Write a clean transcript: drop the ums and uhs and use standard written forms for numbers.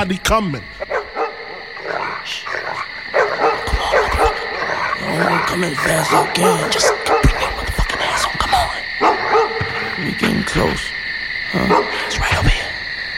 somebody coming. Come in fast as you can. Just bring that motherfucking ass on. Come on. We getting close. Huh? It's right over here.